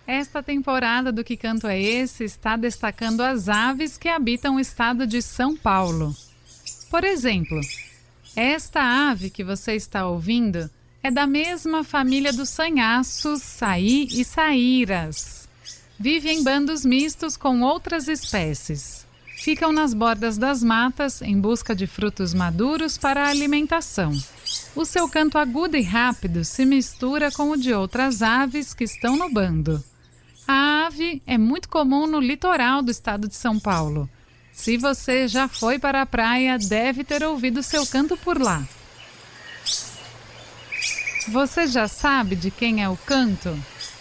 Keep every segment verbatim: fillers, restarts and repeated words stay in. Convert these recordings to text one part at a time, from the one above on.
Esta temporada do Que Canto é Esse está destacando as aves que habitam o estado de São Paulo. Por exemplo, esta ave que você está ouvindo é da mesma família dos sanhaços, saí e saíras. Vive em bandos mistos com outras espécies. Ficam nas bordas das matas em busca de frutos maduros para a alimentação. O seu canto agudo e rápido se mistura com o de outras aves que estão no bando. A ave é muito comum no litoral do estado de São Paulo. Se você já foi para a praia, deve ter ouvido seu canto por lá. Você já sabe de quem é o canto?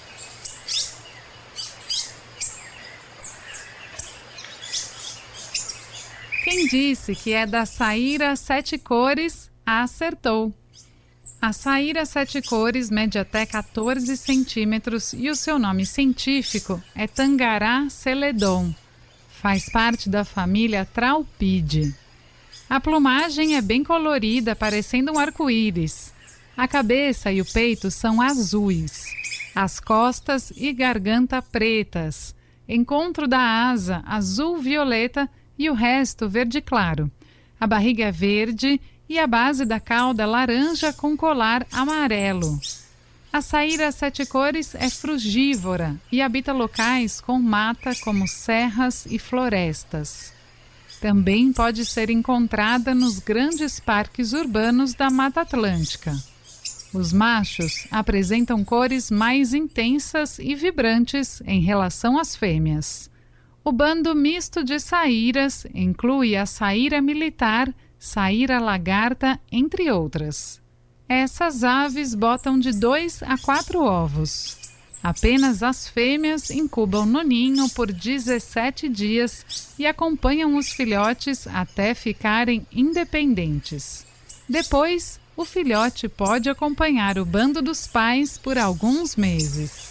Quem disse que é da saíra sete cores, acertou. A saíra sete cores mede até quatorze centímetros e o seu nome científico é Tangará celedon. Faz parte da família Traupide. A plumagem é bem colorida, parecendo um arco-íris. A cabeça e o peito são azuis. As costas e garganta pretas. Encontro da asa azul-violeta e o resto verde claro. A barriga é verde e a base da cauda laranja com colar amarelo. A saíra sete cores é frugívora e habita locais com mata como serras e florestas. Também pode ser encontrada nos grandes parques urbanos da Mata Atlântica. Os machos apresentam cores mais intensas e vibrantes em relação às fêmeas. O bando misto de saíras inclui a saíra militar, saíra lagarta, entre outras. Essas aves botam de dois a quatro ovos. Apenas as fêmeas incubam no ninho por dezessete dias e acompanham os filhotes até ficarem independentes. Depois, o filhote pode acompanhar o bando dos pais por alguns meses.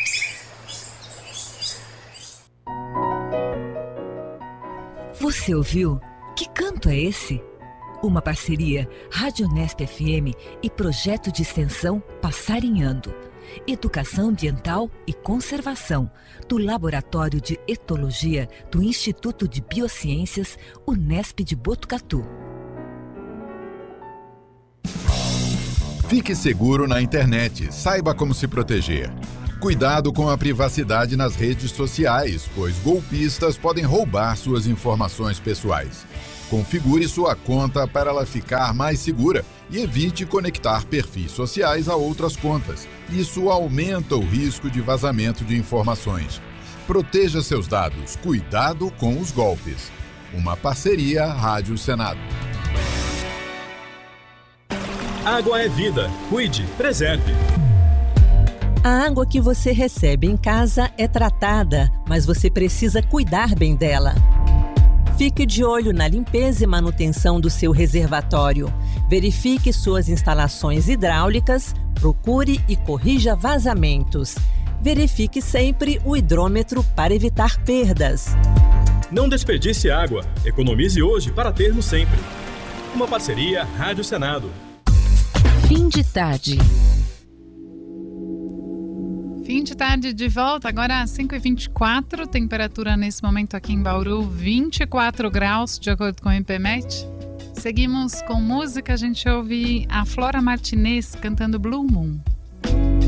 Você ouviu? Que canto é esse? Uma parceria Rádio Unesp F M e projeto de extensão Passarinhando. Educação ambiental e conservação do Laboratório de Etologia do Instituto de Biociências Unesp de Botucatu. Fique seguro na internet. Saiba como se proteger. Cuidado com a privacidade nas redes sociais, pois golpistas podem roubar suas informações pessoais. Configure sua conta para ela ficar mais segura e evite conectar perfis sociais a outras contas. Isso aumenta o risco de vazamento de informações. Proteja seus dados. Cuidado com os golpes. Uma parceria Rádio Senado. Água é vida. Cuide, preserve. A água que você recebe em casa é tratada, mas você precisa cuidar bem dela. Fique de olho na limpeza e manutenção do seu reservatório. Verifique suas instalações hidráulicas, procure e corrija vazamentos. Verifique sempre o hidrômetro para evitar perdas. Não desperdice água. Economize hoje para termos sempre. Uma parceria Rádio Senado. Fim de tarde. Fim de tarde de volta, agora às cinco e vinte e quatro, temperatura nesse momento aqui em Bauru, vinte e quatro graus, de acordo com o IPMET. Seguimos com música, a gente ouve a Flora Martinez cantando Blue Moon.